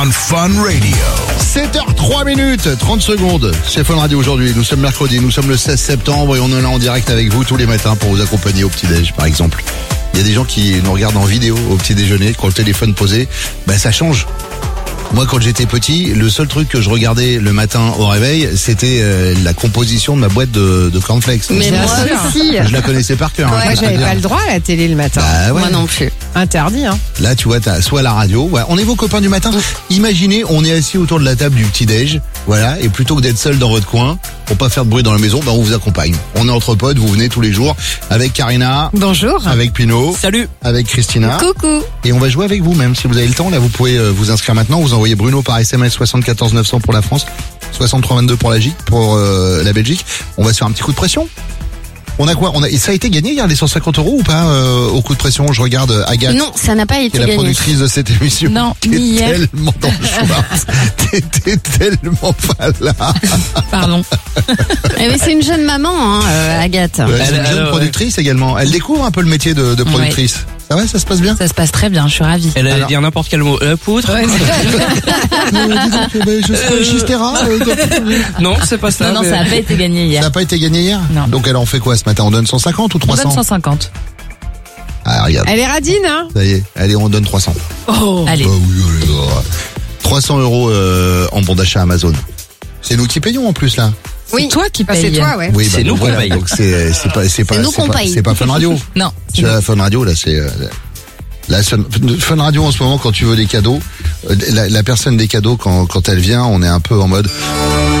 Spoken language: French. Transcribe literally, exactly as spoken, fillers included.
on Fun Radio. sept heures trois minutes, trente secondes. C'est Fun Radio aujourd'hui. Nous sommes mercredi, nous sommes le seize septembre et on est là en direct avec vous tous les matins pour vous accompagner au petit-déj, par exemple. Il y a des gens qui nous regardent en vidéo au petit-déjeuner, quand le téléphone posé, ben ça change. Moi, quand j'étais petit, le seul truc que je regardais le matin au réveil, c'était euh, la composition de ma boîte de, de cornflakes. Mais moi aussi. Je la connaissais par cœur. Ouais, hein, j'avais pas le droit à la télé le matin. Bah, ouais. Moi non plus. Interdit, hein. Là, tu vois, t'as soit la radio. Ouais, on est vos copains du matin. Imaginez, on est assis autour de la table du petit-déj. Voilà. Et plutôt que d'être seul dans votre coin, pour pas faire de bruit dans la maison, ben, on vous accompagne. On est entre potes, vous venez tous les jours avec Karina. Bonjour. Avec Pino. Salut. Avec Christina. Coucou. Et on va jouer avec vous même si vous avez le temps. Là, vous pouvez euh, vous inscrire maintenant. Vous envoyez Bruno par S M S soixante-quatorze neuf cents pour la France, soixante-trois vingt-deux pour la J, pour euh, la Belgique. On va se faire un petit coup de pression. On a quoi? On a, et ça a été gagné hier les cent cinquante euros ou pas euh, au coup de pression? Je regarde Agathe. Non, ça n'a pas Qui été est la gagné. productrice de cette émission. Non, T'es ni hier. tellement dans le schwartz. T'étais tellement pas là. Pardon. Eh mais c'est une jeune maman, hein, euh, Agathe. Ouais, c'est une Elle- jeune elle- productrice également. Elle découvre un peu le métier de, de productrice. Ça va, ça se passe bien? Ça se passe très bien, je suis ravie. Elle allait Alors- dire n'importe quel mot. La poutre. Euh, dis donc, euh, je suis Chistera. euh, Non, c'est pas ça. Non, non, mais- ça n'a pas été gagné Ça hier. n'a pas été gagné hier? Non. Donc elle en fait quoi ce matin? On donne cent cinquante ou On trois donne cents? cent cinquante. Ah, regarde. Elle est radine, hein. Ça y est. Allez, on donne trois cents. Oh. Allez. Ah oui, allez, euh, trois cents euros euh, en bon d'achat Amazon. C'est nous qui payons en plus là. Oui. toi qui Ah, c'est paye. toi, ouais. Oui, C'est donc nous qu'on paye. Donc c'est c'est pas c'est pas nous c'est qu'on pas, paye. c'est pas Fun Radio. Non. Tu vois, Fun Radio là, c'est euh, la Fun, Fun Radio en ce moment quand tu veux des cadeaux, euh, la, la personne des cadeaux quand quand elle vient, on est un peu en mode